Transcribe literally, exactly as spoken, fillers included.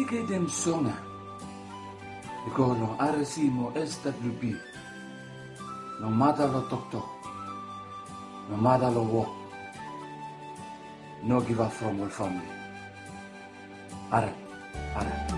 Ike dem songa. Iko no R C mo S W B. No matter lo tok tok. No matter lo walk. No give up from our family. Ara, ara.